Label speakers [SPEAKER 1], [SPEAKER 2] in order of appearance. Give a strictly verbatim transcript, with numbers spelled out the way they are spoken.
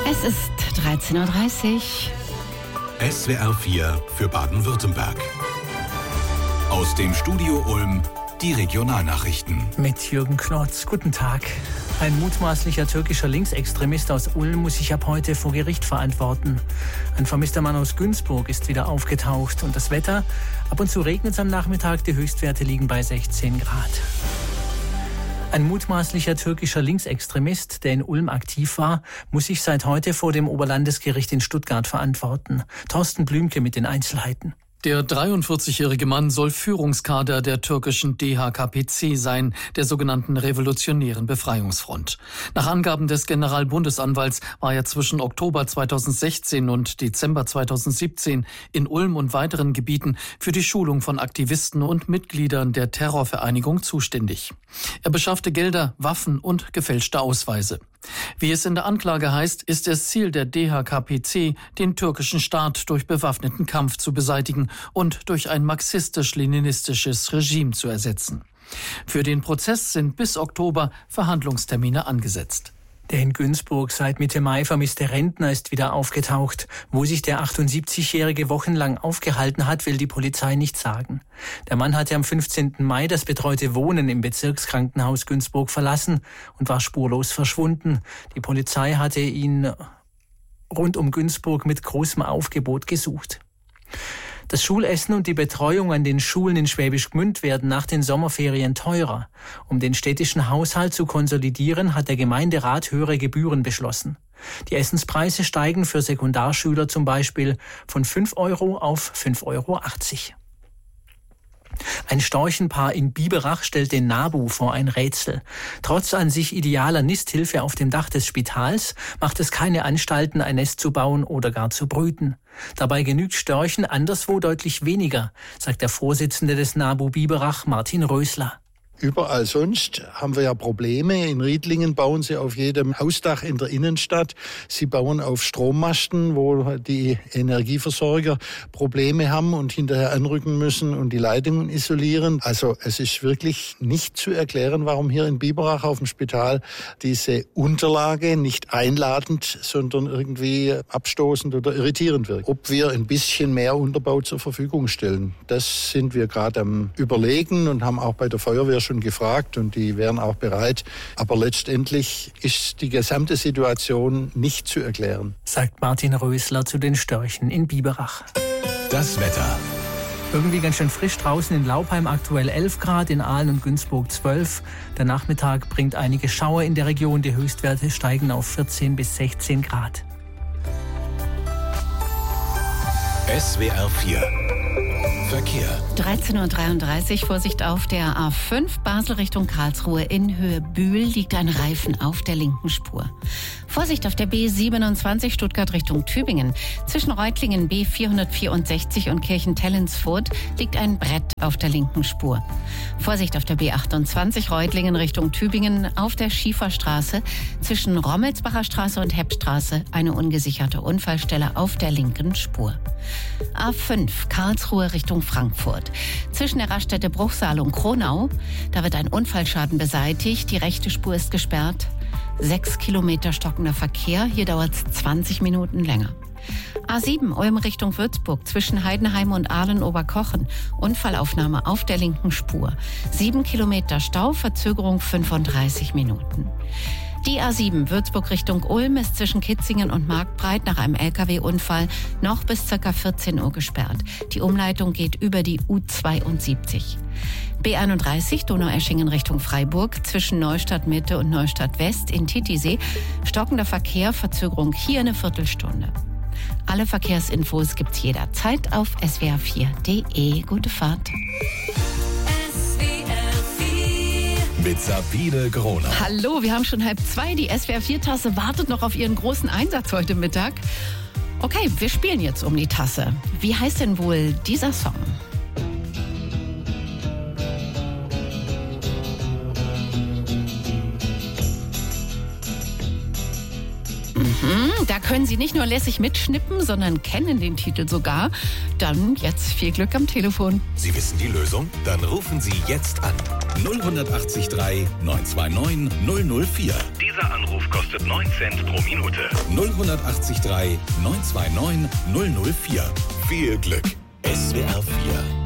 [SPEAKER 1] Es ist dreizehn Uhr dreißig.
[SPEAKER 2] S W R vier für Baden-Württemberg. Aus dem Studio Ulm die Regionalnachrichten.
[SPEAKER 3] Mit Jürgen Knotz. Guten Tag. Ein mutmaßlicher türkischer Linksextremist aus Ulm muss sich ab heute vor Gericht verantworten. Ein vermisster Mann aus Günzburg ist wieder aufgetaucht. Und das Wetter? Ab und zu regnet es am Nachmittag. Die Höchstwerte liegen bei sechzehn Grad. Ein mutmaßlicher türkischer Linksextremist, der in Ulm aktiv war, muss sich seit heute vor dem Oberlandesgericht in Stuttgart verantworten. Thorsten Blümke mit den Einzelheiten.
[SPEAKER 4] Der dreiundvierzigjährige Mann soll Führungskader der türkischen D H K P C sein, der sogenannten Revolutionären Befreiungsfront. Nach Angaben des Generalbundesanwalts war er zwischen Oktober zweitausendsechzehn und Dezember zweitausendsiebzehn in Ulm und weiteren Gebieten für die Schulung von Aktivisten und Mitgliedern der Terrorvereinigung zuständig. Er beschaffte Gelder, Waffen und gefälschte Ausweise. Wie es in der Anklage heißt, ist es Ziel der D H K P C, den türkischen Staat durch bewaffneten Kampf zu beseitigen und durch ein marxistisch-leninistisches Regime zu ersetzen. Für den Prozess sind bis Oktober Verhandlungstermine angesetzt.
[SPEAKER 3] Der in Günzburg seit Mitte Mai vermisste Rentner ist wieder aufgetaucht. Wo sich der achtundsiebzigjährige wochenlang aufgehalten hat, will die Polizei nicht sagen. Der Mann hatte am fünfzehnten Mai das betreute Wohnen im Bezirkskrankenhaus Günzburg verlassen und war spurlos verschwunden. Die Polizei hatte ihn rund um Günzburg mit großem Aufgebot gesucht. Das Schulessen und die Betreuung an den Schulen in Schwäbisch Gmünd werden nach den Sommerferien teurer. Um den städtischen Haushalt zu konsolidieren, hat der Gemeinderat höhere Gebühren beschlossen. Die Essenspreise steigen für Sekundarschüler zum Beispiel von fünf Euro auf fünf Euro achtzig. Ein Storchenpaar in Biberach stellt den NABU vor ein Rätsel. Trotz an sich idealer Nisthilfe auf dem Dach des Spitals macht es keine Anstalten, ein Nest zu bauen oder gar zu brüten. Dabei genügt Störchen anderswo deutlich weniger, sagt der Vorsitzende des NABU Biberach, Martin Rösler.
[SPEAKER 5] Überall sonst haben wir ja Probleme. In Riedlingen bauen sie auf jedem Hausdach in der Innenstadt. Sie bauen auf Strommasten, wo die Energieversorger Probleme haben und hinterher anrücken müssen und die Leitungen isolieren. Also es ist wirklich nicht zu erklären, warum hier in Biberach auf dem Spital diese Unterlage nicht einladend, sondern irgendwie abstoßend oder irritierend wirkt. Ob wir ein bisschen mehr Unterbau zur Verfügung stellen, das sind wir gerade am Überlegen und haben auch bei der Feuerwehr schon gefragt und die wären auch bereit. Aber letztendlich ist die gesamte Situation nicht zu erklären,
[SPEAKER 3] sagt Martin Rösler zu den Störchen in Biberach.
[SPEAKER 2] Das Wetter.
[SPEAKER 3] Irgendwie ganz schön frisch draußen in Laupheim, aktuell elf Grad, in Aalen und Günzburg zwölf. Der Nachmittag bringt einige Schauer in der Region. Die Höchstwerte steigen auf vierzehn bis sechzehn Grad.
[SPEAKER 2] S W R vier Verkehr.
[SPEAKER 1] dreizehn Uhr dreiunddreißig, Vorsicht auf der A fünf, Basel Richtung Karlsruhe. In Höhe Bühl liegt ein Reifen auf der linken Spur. Vorsicht auf der B siebenundzwanzig, Stuttgart Richtung Tübingen. Zwischen Reutlingen B vierhundertvierundsechzig und Kirchentellensfurt liegt ein Brett auf der linken Spur. Vorsicht auf der B achtundzwanzig, Reutlingen Richtung Tübingen auf der Schieferstraße. Zwischen Rommelsbacher Straße und Heppstraße eine ungesicherte Unfallstelle auf der linken Spur. A fünf, Karlsruhe Richtung Frankfurt. Zwischen der Raststätte Bruchsal und Kronau, da wird ein Unfallschaden beseitigt. Die rechte Spur ist gesperrt. Sechs Kilometer stockender Verkehr. Hier dauert es zwanzig Minuten länger. A sieben, Ulm Richtung Würzburg. Zwischen Heidenheim und Aalen-Oberkochen. Unfallaufnahme auf der linken Spur. Sieben Kilometer Stau, Verzögerung fünfunddreißig Minuten. Die A sieben, Würzburg Richtung Ulm, ist zwischen Kitzingen und Marktbreit nach einem L K W-Unfall noch bis ca. vierzehn Uhr gesperrt. Die Umleitung geht über die U zweiundsiebzig. B einunddreißig, Donaueschingen Richtung Freiburg, zwischen Neustadt Mitte und Neustadt West in Titisee. Stockender Verkehr, Verzögerung hier eine Viertelstunde. Alle Verkehrsinfos gibt's jederzeit auf s w r vier punkt d e. Gute Fahrt.
[SPEAKER 2] Mit Sabine Groner.
[SPEAKER 1] Hallo, wir haben schon halb zwei. Die S W R vier Tasse wartet noch auf ihren großen Einsatz heute Mittag. Okay, wir spielen jetzt um die Tasse. Wie heißt denn wohl dieser Song? Mhm, Da können Sie nicht nur lässig mitschnippen, sondern kennen den Titel sogar. Dann jetzt viel Glück am Telefon.
[SPEAKER 2] Sie wissen die Lösung? Dann rufen Sie jetzt an. null acht drei neun zwei neun null null vier.
[SPEAKER 6] Dieser Anruf kostet neun Cent pro Minute.
[SPEAKER 2] null acht drei neun zwei neun null null vier. Viel Glück. S W R vier